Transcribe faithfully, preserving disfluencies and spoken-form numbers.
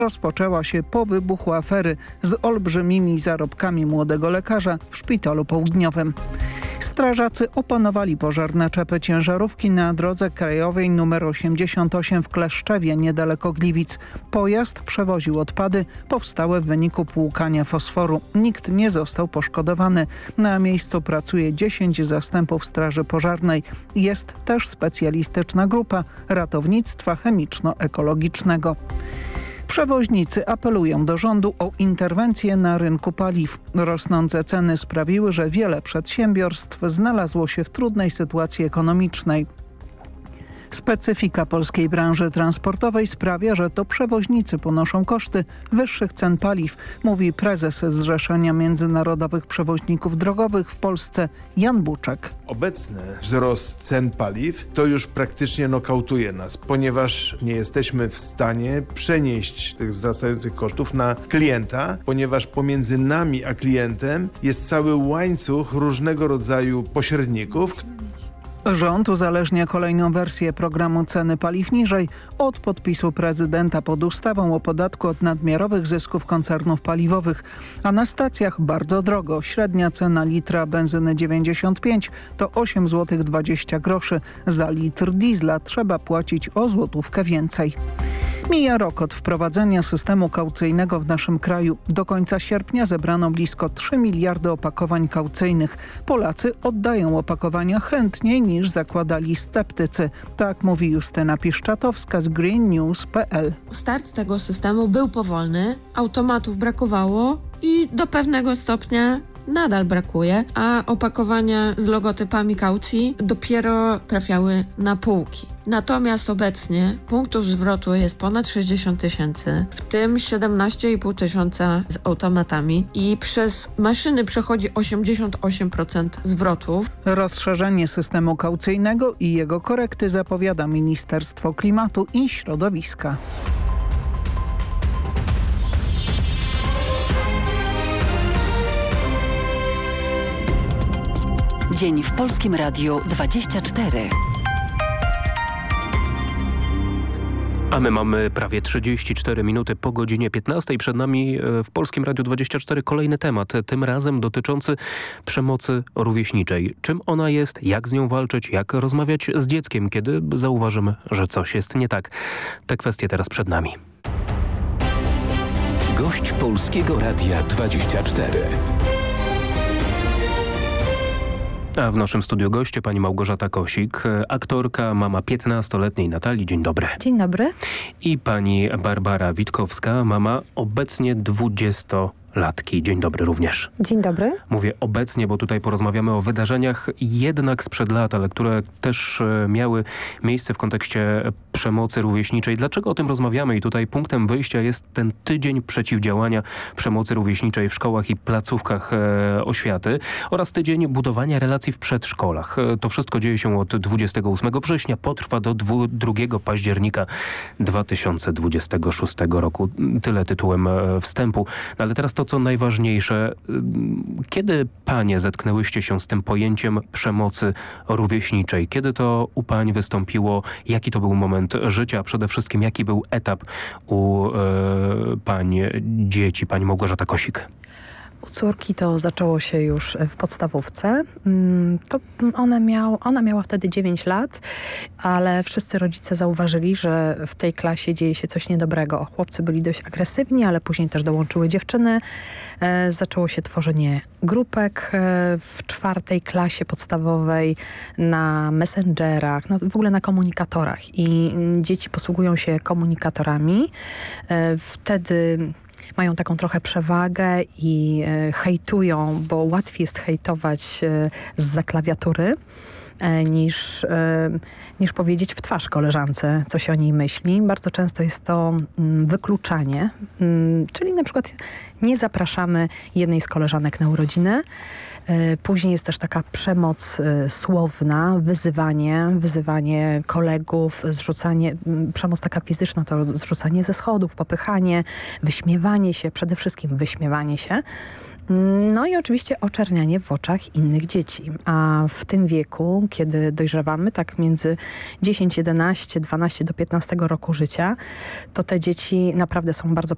rozpoczęła się po wybuchu afery z olbrzymimi zarobkami młodego lekarza w szpitalu południowym. Strażacy opanowali pożar naczepy ciężarówki na drodze krajowej nr osiemdziesiąt osiem w Kleszczewie, niedaleko Gliwic. Pojazd przewoził odpady powstałe w wyniku płukania fosforu. Nikt nie został poszkodowany. Na miejscu pracuje dziesięć zastępów straży pożarnej. Jest też specjalistyczna grupa ratownictwa chemiczno-ekologicznego. Przewoźnicy apelują do rządu o interwencję na rynku paliw. Rosnące ceny sprawiły, że wiele przedsiębiorstw znalazło się w trudnej sytuacji ekonomicznej. Specyfika polskiej branży transportowej sprawia, że to przewoźnicy ponoszą koszty wyższych cen paliw, mówi prezes Zrzeszenia Międzynarodowych Przewoźników Drogowych w Polsce Jan Buczek. Obecny wzrost cen paliw to już praktycznie nokautuje nas, ponieważ nie jesteśmy w stanie przenieść tych wzrastających kosztów na klienta, ponieważ pomiędzy nami a klientem jest cały łańcuch różnego rodzaju pośredników. Rząd uzależnia kolejną wersję programu ceny paliw niżej od podpisu prezydenta pod ustawą o podatku od nadmiarowych zysków koncernów paliwowych. A na stacjach bardzo drogo. Średnia cena litra benzyny dziewięćdziesiąt pięć to osiem złotych dwadzieścia groszy. Za litr diesla trzeba płacić o złotówkę więcej. Mija rok od wprowadzenia systemu kaucyjnego w naszym kraju. Do końca sierpnia zebrano blisko trzy miliardy opakowań kaucyjnych. Polacy oddają opakowania chętniej niż zakładali sceptycy. Tak mówi Justyna Piszczatowska z green news kropka p l. Start tego systemu był powolny, automatów brakowało i do pewnego stopnia nadal brakuje, a opakowania z logotypami kaucji dopiero trafiały na półki. Natomiast obecnie punktów zwrotu jest ponad sześćdziesiąt tysięcy, w tym siedemnaście i pół tysiąca z automatami i przez maszyny przechodzi osiemdziesiąt osiem procent zwrotów. Rozszerzenie systemu kaucyjnego i jego korekty zapowiada Ministerstwo Klimatu i Środowiska. Dzień w Polskim Radiu dwadzieścia cztery. A my mamy prawie trzydzieści cztery minuty po godzinie piętnastej. Przed nami w Polskim Radiu dwadzieścia cztery kolejny temat, tym razem dotyczący przemocy rówieśniczej. Czym ona jest, jak z nią walczyć, jak rozmawiać z dzieckiem, kiedy zauważymy, że coś jest nie tak. Te kwestie teraz przed nami. Gość Polskiego Radia dwadzieścia cztery. A w naszym studiu goście pani Małgorzata Kosik, aktorka, mama piętnastoletniej Natalii. Dzień dobry. Dzień dobry. I pani Barbara Witkowska, mama obecnie dwudziestolatki. Dzień dobry również. Dzień dobry. Mówię obecnie, bo tutaj porozmawiamy o wydarzeniach jednak sprzed lat, ale które też miały miejsce w kontekście przemocy rówieśniczej. Dlaczego o tym rozmawiamy? I tutaj punktem wyjścia jest ten tydzień przeciwdziałania przemocy rówieśniczej w szkołach i placówkach e, oświaty oraz tydzień budowania relacji w przedszkolach. To wszystko dzieje się od dwudziestego ósmego września, potrwa do drugiego października dwa tysiące dwudziestego szóstego roku. Tyle tytułem e, wstępu. No, ale teraz to, co najważniejsze, kiedy panie zetknęłyście się z tym pojęciem przemocy rówieśniczej? Kiedy to u pań wystąpiło? Jaki to był moment życia? A przede wszystkim jaki był etap u e, pań dzieci? Pani Małgorzata Kosik. U córki to zaczęło się już w podstawówce. To ona, miał, ona miała wtedy dziewięć lat, ale wszyscy rodzice zauważyli, że w tej klasie dzieje się coś niedobrego. Chłopcy byli dość agresywni, ale później też dołączyły dziewczyny. Zaczęło się tworzenie grupek w czwartej klasie podstawowej na messengerach, na, w ogóle na komunikatorach. I dzieci posługują się komunikatorami. Wtedy mają taką trochę przewagę i e, hejtują, bo łatwiej jest hejtować e, zza klawiatury e, niż, e, niż powiedzieć w twarz koleżance, co się o niej myśli. Bardzo często jest to mm, wykluczanie, mm, czyli na przykład nie zapraszamy jednej z koleżanek na urodziny. Później jest też taka przemoc słowna, wyzywanie, wyzywanie kolegów, zrzucanie, przemoc taka fizyczna to zrzucanie ze schodów, popychanie, wyśmiewanie się, przede wszystkim wyśmiewanie się. No i oczywiście oczernianie w oczach innych dzieci. A w tym wieku, kiedy dojrzewamy, tak między dziesięć, jedenaście, dwanaście do piętnastego roku życia, to te dzieci naprawdę są bardzo